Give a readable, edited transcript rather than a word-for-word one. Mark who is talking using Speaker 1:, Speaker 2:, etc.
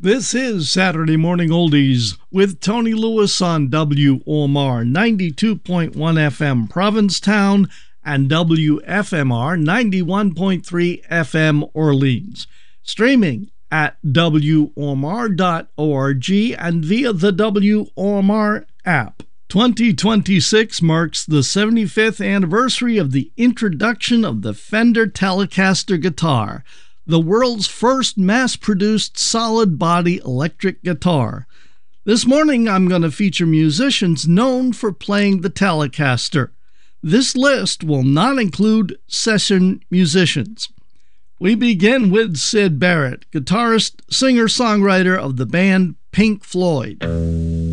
Speaker 1: This is Saturday Morning Oldies with Tony Lewis on WOMR 92.1 FM Provincetown and WFMR 91.3 FM Orleans. Streaming at WOMR.org and via the WOMR app. 2026 marks the 75th anniversary of the introduction of the Fender Telecaster guitar, the world's first mass-produced solid-body electric guitar. This morning, I'm going to feature musicians known for playing the Telecaster. This list will not include session musicians. We begin with Syd Barrett, guitarist, singer-songwriter of the band Pink Floyd.